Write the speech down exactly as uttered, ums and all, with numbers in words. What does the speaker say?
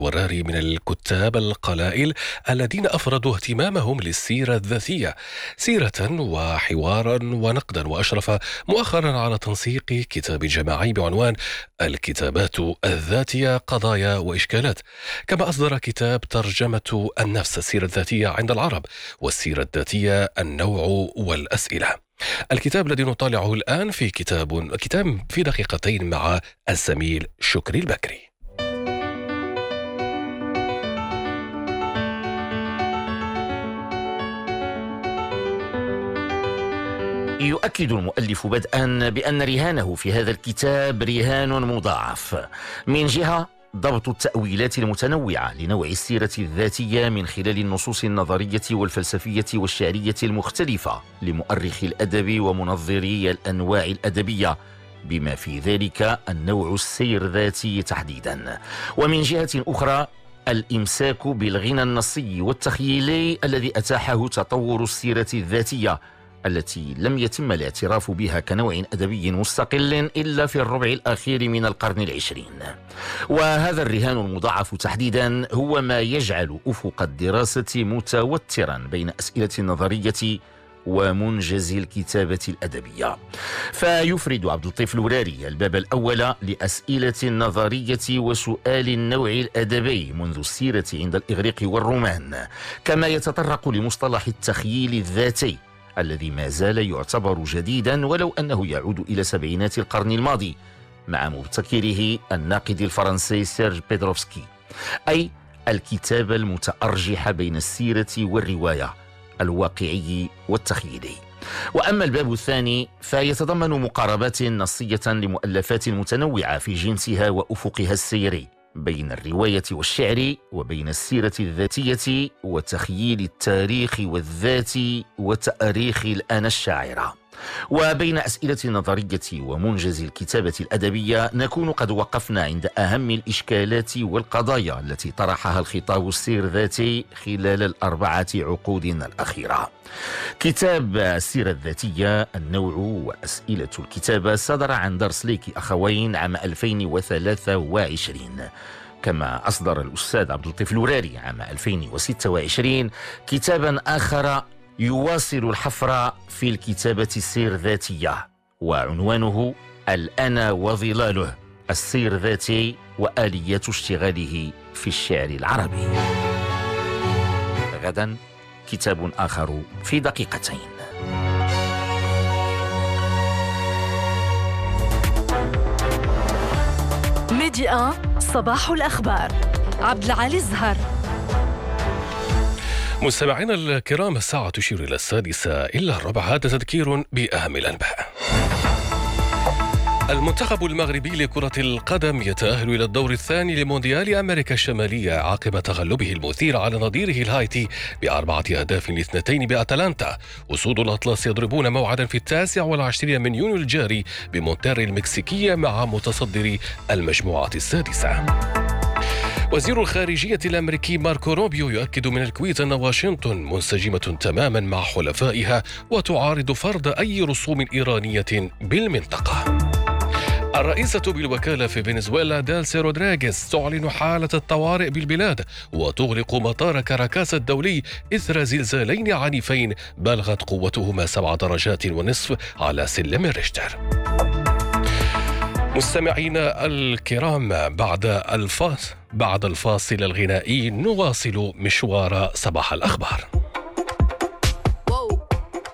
وراري من الكتاب القلائل الذين أفردوا اهتمامهم للسيرة الذاتية سيرة وحوارا ونقدا، وأشرف مؤخرا على تنسيق كتاب جماعي بعنوان الكتابات الذاتية قضايا وإشكالات، كما أصدر كتاب ترجمة النفس السيرة الذاتية عند العرب والسيرة الذاتية النوع والأسئلة. الكتاب الذي نطالعه الآن في كتاب كتاب في دقيقتين مع الزميل شكري البكري. يؤكد المؤلف بدءا بأن رهانه في هذا الكتاب رهان مضاعف. من جهة ضبط التأويلات المتنوعة لنوع السيرة الذاتية من خلال النصوص النظرية والفلسفية والشعرية المختلفة لمؤرخي الأدب ومنظري الأنواع الأدبية، بما في ذلك النوع السير ذاتي تحديدا. ومن جهة أخرى الإمساك بالغنى النصي والتخيلي الذي أتاحه تطور السيرة الذاتية التي لم يتم الاعتراف بها كنوع أدبي مستقل إلا في الربع الأخير من القرن العشرين. وهذا الرهان المضاعف تحديدا هو ما يجعل أفق الدراسة متوترا بين أسئلة النظرية ومنجز الكتابة الأدبية. فيفرد عبد اللطيف الوراري الباب الأول لأسئلة النظرية وسؤال النوع الأدبي منذ السيرة عند الإغريق والرومان، كما يتطرق لمصطلح التخييل الذاتي الذي ما زال يعتبر جديدا ولو أنه يعود إلى سبعينات القرن الماضي مع مبتكره الناقد الفرنسي سيرج بيدروفسكي، أي الكتابة المتأرجحة بين السيرة والرواية، الواقعي والتخيلي. وأما الباب الثاني فيتضمن مقاربات نصية لمؤلفات متنوعة في جنسها وأفقها السيري بين الرواية والشعر، وبين السيرة الذاتية وتخييل التاريخ والذات وتأريخ الأنا الشاعرة. وبين أسئلة النظرية ومنجز الكتابة الأدبية نكون قد وقفنا عند أهم الإشكالات والقضايا التي طرحها الخطاب السير ذاتي خلال الأربعة عقود الأخيرة. كتاب السيرة الذاتية النوع وأسئلة الكتابة صدر عن دارسليكي أخوين عام ألفين وثلاثة وعشرين، كما أصدر الأستاذ عبد اللطيف الوراري عام ألفين وستة وعشرين كتابا آخر يواصل الحفر في الكتابة السير ذاتية، وعنوانه الأنا وظلاله، السير ذاتي وآلية اشتغاله في الشعر العربي. غدا كتاب آخر في دقيقتين. ميديا صباح الأخبار، عبد العالي الزهر. مستمعينا الكرام، الساعة تشير إلى السادسة إلا الربع. هذا تذكير بأهم الأنباء. المنتخب المغربي لكرة القدم يتأهل إلى الدور الثاني لمونديال أمريكا الشمالية عقب تغلبه المثير على نظيره الهايتي بأربعة أهداف لاثنتين بأتلانتا. أسود الأطلس يضربون موعدا في التاسع والعشرين من يونيو الجاري بمونتيري المكسيكية مع متصدر المجموعة السادسة. وزير الخارجية الأمريكي ماركو روبيو يؤكد من الكويت أن واشنطن منسجمة تماما مع حلفائها وتعارض فرض أي رسوم إيرانية بالمنطقة. الرئيسة بالوكالة في فنزويلا دالسي رودريغيز تعلن حالة الطوارئ بالبلاد وتغلق مطار كاراكاس الدولي إثر زلزالين عنيفين بلغت قوتهما سبع درجات ونصف على سلم ريشتر. مستمعينا الكرام، بعد الفاصل بعد الفاصل الغنائي نواصل مشوار صباح الأخبار.